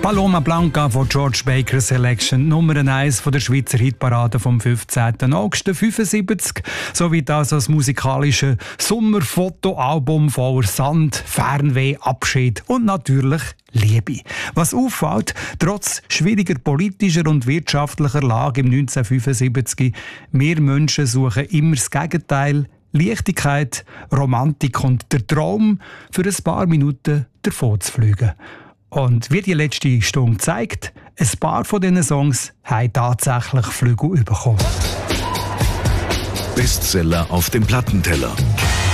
Paloma Blanca von George Baker Selection, Nummer 1 von der Schweizer Hitparade vom 15. August 1975, sowie das als musikalische Sommerfotoalbum voller Sand, Fernweh, Abschied und natürlich Liebe. Was auffällt, trotz schwieriger politischer und wirtschaftlicher Lage im 1975, wir Menschen suchen immer das Gegenteil: Leichtigkeit, Romantik und der Traum, für ein paar Minuten davon zu fliegen. Und wie die letzte Stunde zeigt, ein paar von diesen Songs haben tatsächlich Flügel bekommen. Bestseller auf dem Plattenteller.